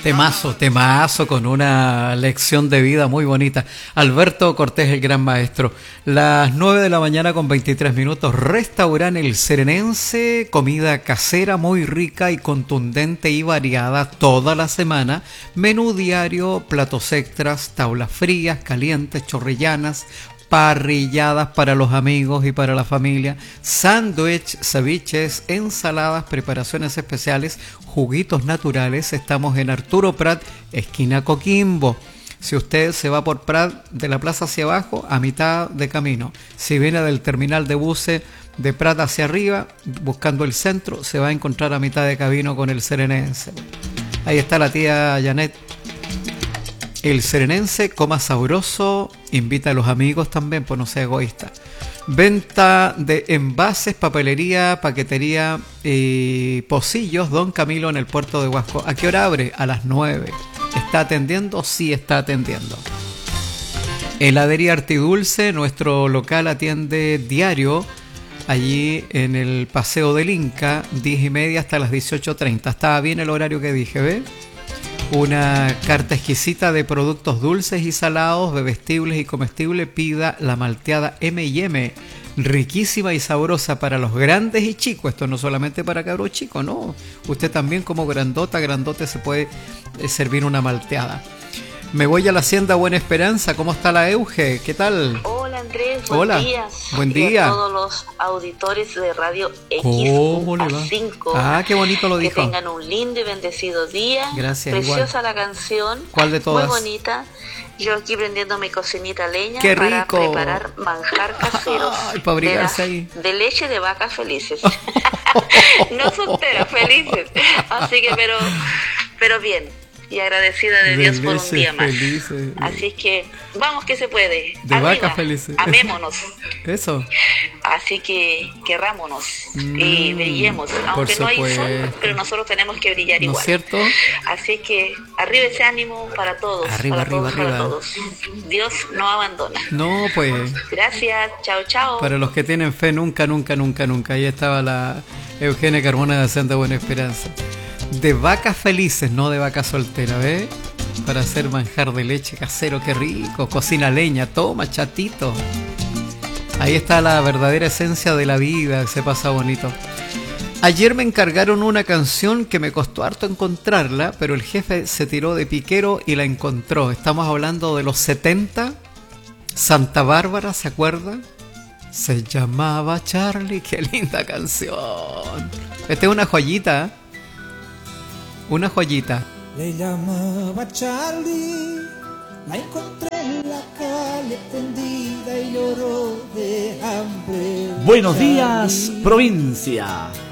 Temazo, temazo con una lección de vida muy bonita. Alberto Cortés, el gran maestro. Las 9 de la mañana con 23 minutos. Restaurante El Serenense, comida casera muy rica y contundente y variada toda la semana. Menú diario, platos extras, tablas frías, calientes, chorrillanas, parrilladas para los amigos y para la familia, sándwich, ceviches, ensaladas, preparaciones especiales, juguitos naturales. Estamos en Arturo Prat, esquina Coquimbo. Si usted se va por Prat, de la plaza hacia abajo, a mitad de camino. Si viene del terminal de buses de Prat hacia arriba, buscando el centro, se va a encontrar a mitad de camino con El Serenense. Ahí está la tía Janet. El Serenense, coma sabroso, invita a los amigos también, pues no sea egoísta. Venta de envases, papelería, paquetería y pocillos, Don Camilo en el puerto de Huasco. ¿A qué hora abre? A las 9. ¿Está atendiendo? Sí, está atendiendo. Heladería Artidulce, nuestro local atiende diario, allí en el Paseo del Inca, 10:30 hasta las 18:30. Estaba bien el horario que dije, ¿ve? Una carta exquisita de productos dulces y salados, bebestibles y comestibles. Pida la malteada M&M, riquísima y sabrosa para los grandes y chicos. Esto no solamente para cabros chicos, no. Usted también como grandote se puede servir una malteada. Me voy a la Hacienda Buena Esperanza. ¿Cómo está la Euge? ¿Qué tal? Hola Andrés, Hola. Buen día. Y a todos los auditores de Radio ¿Cómo le va? X5. Ah, qué bonito lo dijo. Que tengan un lindo y bendecido día. Gracias. Preciosa igual. la canción. ¿Cuál de todas? Muy bonita. Yo aquí prendiendo mi cocinita leña. ¡Qué para rico! preparar manjar caseros. Ay, para abrigarse ahí. De leche de vacas felices. No solteras, felices. Así que, pero bien. Y agradecida de Dios por un día más. Felices. Así que vamos que se puede. De Arriba, vacas felices. amémonos. Eso. Así que querrámonos y brillemos, aunque no hay sol, pero nosotros tenemos que brillar ¿No igual. es cierto? Así que arriba ese ánimo para todos, Arriba, para arriba, todos, arriba. para todos. Dios no abandona. No, pues. Gracias, chao, chao. Para los que tienen fe, nunca, nunca, nunca, nunca. Ahí estaba la Eugenia Carmona de Hacienda Buena Esperanza. De vacas felices, no de vacas solteras, ¿ves? Para hacer manjar de leche casero, qué rico. Cocina leña, toma, chatito. Ahí está la verdadera esencia de la vida, se pasa bonito. Ayer me encargaron una canción que me costó harto encontrarla, pero el jefe se tiró de piquero y la encontró. Estamos hablando de los 70. Santa Bárbara, ¿se acuerda? Se llamaba Charlie, qué linda canción. Esta es una joyita, ¿eh? Una joyita. Le llamaba Charlie, la encontré en la calle tendida y lloró de hambre. Buenos días, provincia.